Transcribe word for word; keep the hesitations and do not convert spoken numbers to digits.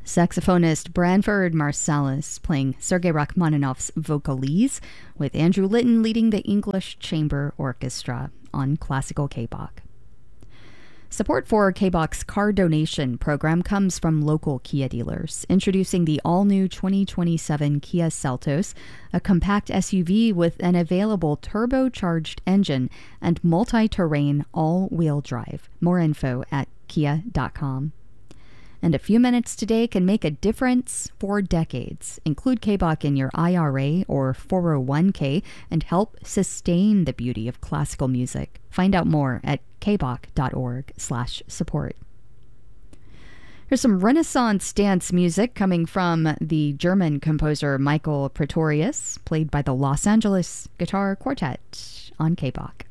Saxophonist Branford Marsalis playing Sergei Rachmaninoff's Vocalise, with Andrew Litton leading the English Chamber Orchestra on Classical K-Bach. Support for K-Bach's car donation program comes from local Kia dealers, introducing the all-new twenty twenty-seven Kia Seltos, a compact S U V with an available turbocharged engine and multi-terrain all-wheel drive. More info at kia dot com. And a few minutes today can make a difference for decades. Include K-Bach in your I R A or four oh one k and help sustain the beauty of classical music. Find out more at kbach.org slash support. Here's some Renaissance dance music coming from the German composer Michael Pretorius, played by the Los Angeles Guitar Quartet on K-Bach.